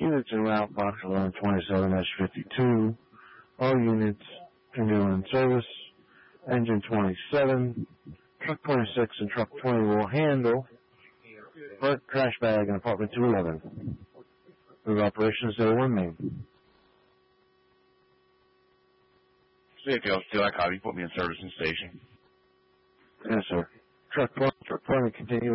Units en route, box 1127-52. All units continue in service. Engine 27, truck 26 and truck 20 will handle Burt trash bag in apartment 211. Move operations to 1 main. CFL Steel, copy. Put me in service and station. Yes, sir. Truck 20 continue